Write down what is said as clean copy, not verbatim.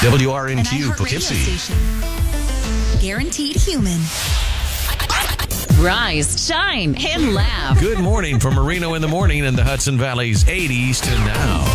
WRNQ Poughkeepsie. Guaranteed human. Rise, shine, and laugh. Good morning from Marino in the morning in the Hudson Valley's 80s to now.